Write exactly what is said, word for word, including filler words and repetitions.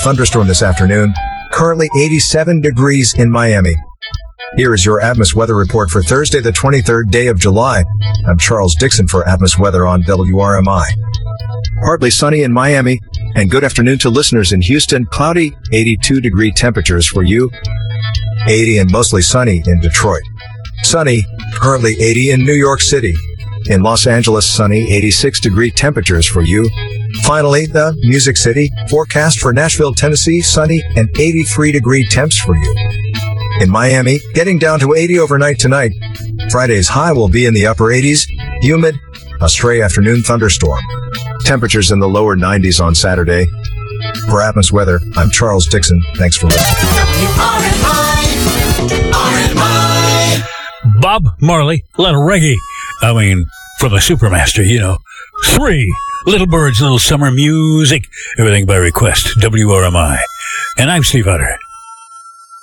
thunderstorm this afternoon. Currently eighty-seven degrees in Miami. Here is your Atmos weather report for Thursday, the twenty-third day of July. I'm Charles Dixon for Atmos Weather on W R M I. Partly sunny in Miami, and good afternoon to listeners in Houston. Cloudy, eighty-two degree temperatures for you. eighty and mostly sunny in Detroit. Sunny, currently eighty in New York City. In Los Angeles, sunny, eighty-six degree temperatures for you. Finally, the Music City, forecast for Nashville, Tennessee, sunny and eighty-three degree temps for you. In Miami, getting down to eighty overnight tonight. Friday's high will be in the upper eighties, humid, a stray afternoon thunderstorm. Temperatures in the lower nineties on Saturday. For Atmos Weather, I'm Charles Dixon. Thanks for listening. W R M I, R M I. Bob Marley, a little reggae. I mean, from a Supermaster, you know. Three Little Birds, Little Summer Music. Everything by request. W R M I. And I'm Steve Utter.